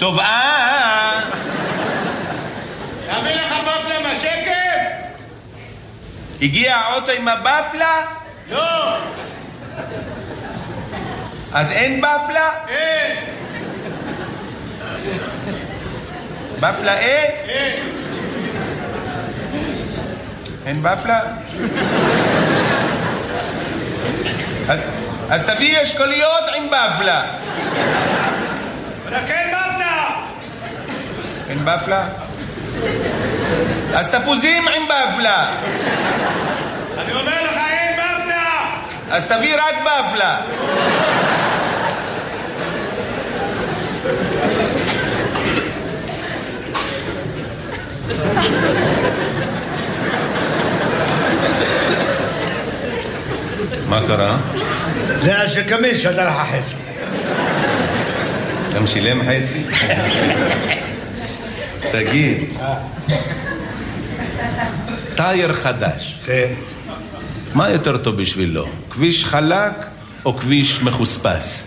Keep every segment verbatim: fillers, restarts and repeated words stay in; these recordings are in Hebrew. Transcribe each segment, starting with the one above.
טוב, אה... תביא לך בפלה מהשקם? הגיע האוטו עם הבפלה? לא. אז אין בפלה? אין. בפלה אין? אין. אין בפלה? אז, אז תביא אשכוליות עם בפלה. רק אין בפלה. אין בפלה? אז תפוזים עם בפלה. אני אומר לך אין בפלה. אז תביא רק בפלה. מה קרה? זה השקמי שדר לך חצי. גם שילם חצי? תגיד, טייר חדש, כן. מה יותר טוב בשבילו? כביש חלק או כביש מחוספס?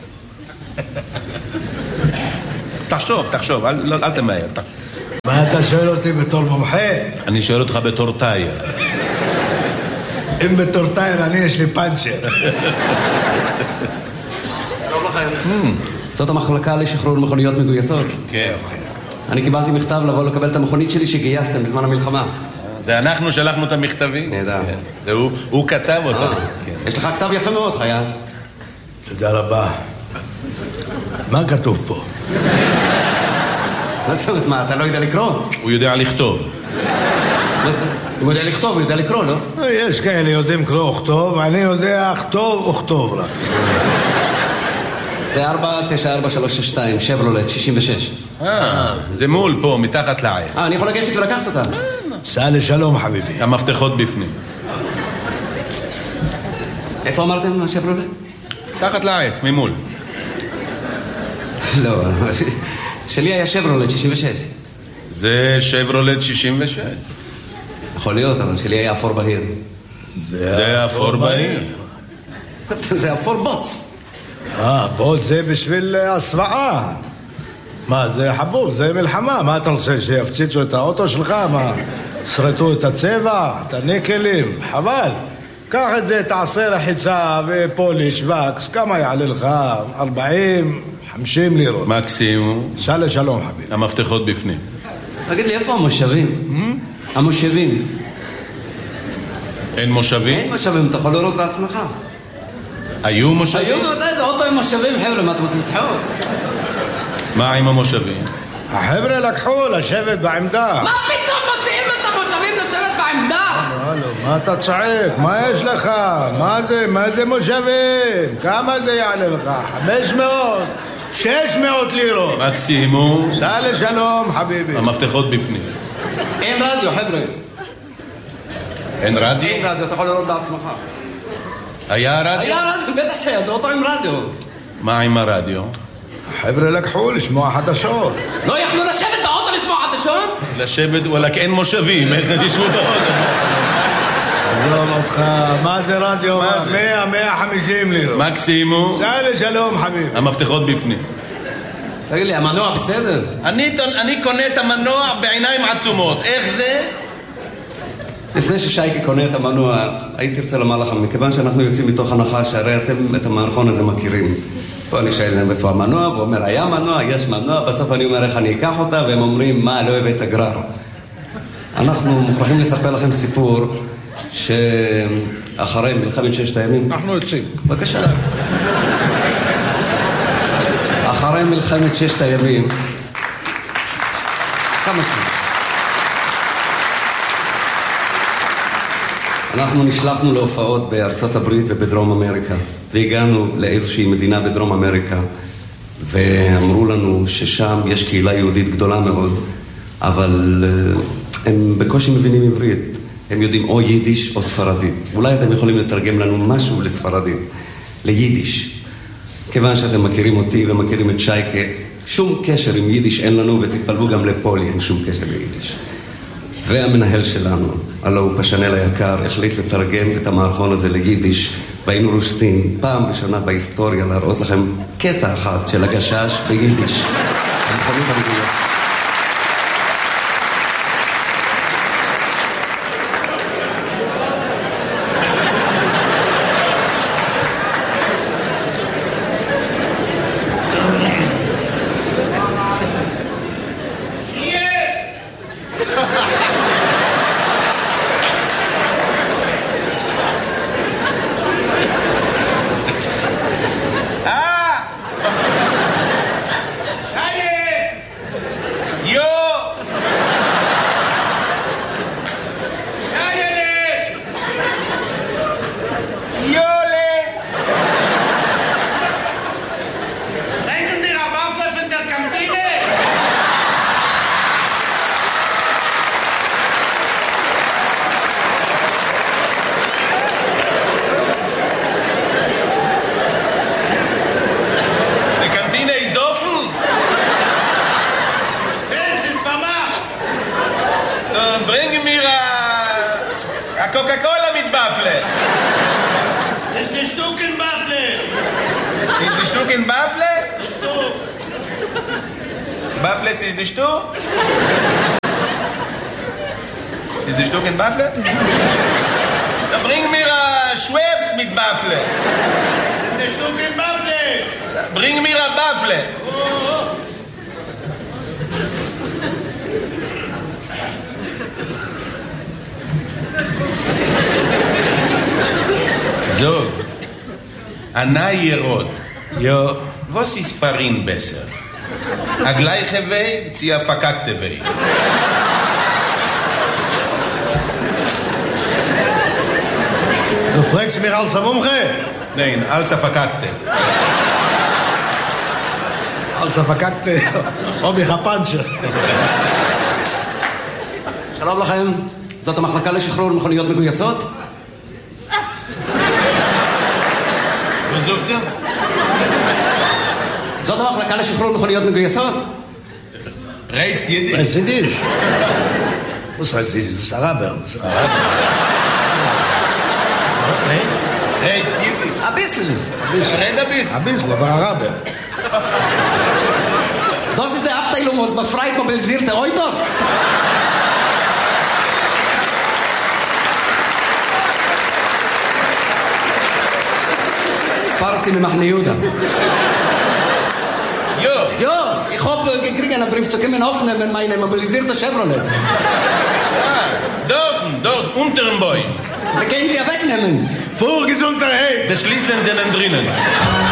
תחשוב, תחשוב, אל, לא, אל תמהר. מה אתה שואל אותי בתור מומחה? אני שואל אותך בתור טייר. אם בתור טייר אני יש לי פאנצ'ר. שלום לכם. זאת המחלקה לשחרור מכוניות מגויסות. כן. אני קיבלתי מכתב לבוא לקבל את המכונית שלי שגייסתם בזמן המלחמה. זה אנחנו שלחנו את המכתבים. נהדר. זה הוא, הוא כתב אותם. יש לך כתב יפה מאוד, חייל. תודה רבה. מה כתוב פה? מה זאת אומרת, מה, אתה לא יודע לקרוא? הוא יודע לכתוב. אם הוא יודע לכתוב, הוא יודע לקרוא, לא? יש כאלה יודעים קרוא וכתוב, אני יודע כתוב וכתוב רק. זה ארבע תשע ארבע שלוש שש שתיים, שברולט, שישים ושש. אה, זה מול פה, מתחת לעיר. אה, אני יכול לגשת ולקחת אותה. סע לשלום חביבי. המפתחות בפנים. איפה אמרתם, השברולט? תחת לעץ, ממול. לא, שלי היה שברולט, שישים ושש. זה שברולט שישים ושש. יכול להיות, אבל שלי היה אפור בהיר. זה אפור בהיר. זה אפור בוץ. אה, בוץ זה בשביל הסוואה. מה, זה חבוב, זה מלחמה. מה אתה רוצה, שיפציצו את האוטו שלך? מה, שרטו את הצבע, את הניקלים? חבל. קח את זה, תעשה רחיצה ופוליש, וקס, כמה יעלה לך? ארבעים, חמישים לירות. מקסימום. סע לשלום חביבי. המפתחות בפנים. תגיד לי, איפה המושבים? המושבים. אין מושבים? אין מושבים, אתה יכול לראות בעצמך. היו מושבים? היו בוודאי, זה אוטו עם מושבים, חבר'ה, מה אתם עושים צחוק? מה עם המושבים? החבר'ה לקחו לשבת בעמדה. מה פתאום מוציאים את המושבים לשבת בעמדה? הלו, מה אתה צועק? מה יש לך? מה זה? מה זה מושבים? כמה זה יעלה לך? חמש מאות? שש מאות לירות. מקסימום. סע לשלום חביבי. המפתחות בפנים. אין רדיו, חבר'ה. אין רדיו? אין רדיו, אתה יכול לראות בעצמך. היה רדיו? היה רדיו, בטח שהיה, זה אוטו עם רדיו. מה עם הרדיו? החבר'ה לקחו לשמוע חדשות. לא יכלו לשבת באוטו לשמוע חדשות? לשבת, וואלק, אין מושבים, איך תשבו באוטו? עזוב אותך, מה זה רדיו? מה זה? מאה, מאה חמישים לירות. מקסימום. סע לשלום חביבי. המפתחות בפנים. תגיד לי, המנוע בסדר? אני, אני קונה את המנוע בעיניים עצומות. איך זה? לפני ששייקי קונה את המנוע, הייתי רוצה לומר לכם, מכיוון שאנחנו יוצאים מתוך הנחה שהרי אתם את המערכון הזה מכירים. פה אני שואל להם איפה המנוע, והוא אומר, היה מנוע, יש מנוע, בסוף אני אומר איך אני אקח אותה, והם אומרים, מה, לא הבאת גרר. אנחנו מוכרחים לספר לכם סיפור שאחרי מלחמת ששת הימים... אנחנו יוצאים. בבקשה. אחרי מלחמת ששת הימים... כמה שנים? אנחנו נשלחנו להופעות בארצות הברית ובדרום אמריקה, והגענו לאיזושהי מדינה בדרום אמריקה, ואמרו לנו ששם יש קהילה יהודית גדולה מאוד, אבל הם בקושי מבינים עברית. הם יודעים או יידיש או ספרדית. אולי אתם יכולים לתרגם לנו משהו לספרדית, ליידיש. כיוון שאתם מכירים אותי ומכירים את שייקה, שום קשר עם יידיש אין לנו, ותתפלבו גם לפולי, אין שום קשר ליידיש. והמנהל שלנו, הלא הוא פשנל היקר, החליט לתרגם את המערכון הזה ליידיש, והיינו רושטים פעם ראשונה בהיסטוריה להראות לכם קטע אחד של הגשש ביידיש. המכונית המגויסת. Coca-Cola mit Wafle. Ist die Stück in Wafle. Ist die Stück in Wafle? Die Stück. Wafle ist die Stück? Ist die Stück in Wafle? Dann bring mir ein Schwebs mit Wafle. Ist die Stück in Wafle. Bring mir ein Wafle. Oh. So, Anna Yerod. Jo. Was ist Farin besser? A gleiche Weg, sie a verkackte Weg. Du fragst mich als Mumche? Nein, als a verkackte. als verkackte, ob ich ein Pancher. שלום לכם, זאת המחלקה לשחרור מכוניות מגויסות? וזוגתם? זאת המחלקה לשחרור מכוניות מגויסות? רייץ יידיש. רייץ יידיש. Was heißt das? Das ist Araber. רייץ יידיש. Ein bisschen. רד הביס. Ein bisschen, aber Araber. Das ist die Abteilung, was befreit mobilisierte Autos. Parsi ממחנה יהודה. Jo. Jo, ich hoffe, gekriegt einen Brief zu kommen aufnehmen, meine mobilisierte Chevrolet. Ah, dort, dort, unter dem Bäum. Da können Sie ja wegnehmen. Vorgesundheit! Der Schließlen sind drinnen.